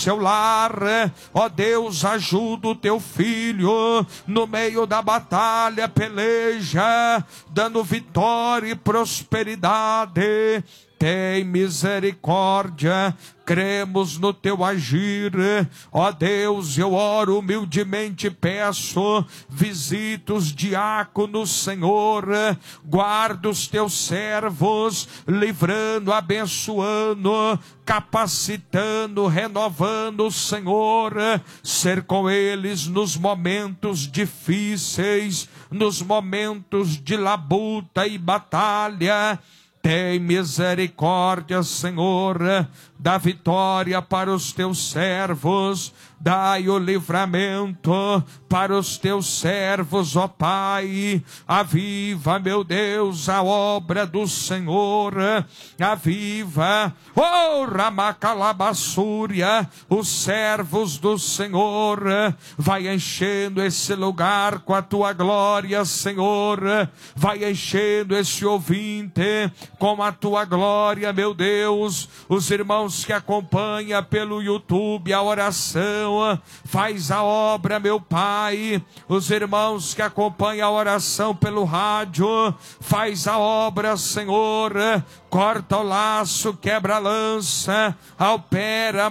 seu lar, ó Deus, ajuda o teu filho no meio da batalha, peleja, dando vitória e prosperidade. Tem misericórdia, cremos no teu agir, ó Deus. Eu oro humildemente, peço, visita os diáconos, Senhor, guarda os teus servos, livrando, abençoando, capacitando, renovando, Senhor, ser com eles nos momentos difíceis, nos momentos de labuta e batalha. Tem misericórdia, Senhor, dá vitória para os teus servos, dai o livramento para os teus servos, ó Pai. Aviva, meu Deus, a obra do Senhor, aviva, oh Ramacalabassúria, os servos do Senhor. Vai enchendo esse lugar com a tua glória, Senhor, vai enchendo esse ouvinte com a tua glória, meu Deus. Os irmãos que acompanham pelo YouTube a oração, faz a obra, meu Pai. Os irmãos que acompanham a oração pelo rádio, faz a obra, Senhor. Corta o laço, quebra a lança, opera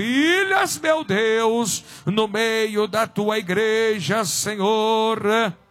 maravilhas, meu Deus, no meio da tua igreja, Senhor.